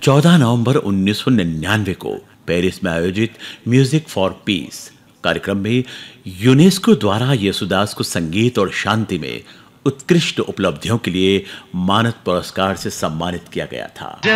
14 नवंबर 1999 को पेरिस में आयोजित म्यूजिक फॉर पीस कार्यक्रम में यूनेस्को द्वारा येसुदास को संगीत और शांति में उत्कृष्ट उपलब्धियों के लिए मानद पुरस्कार से सम्मानित किया गया था।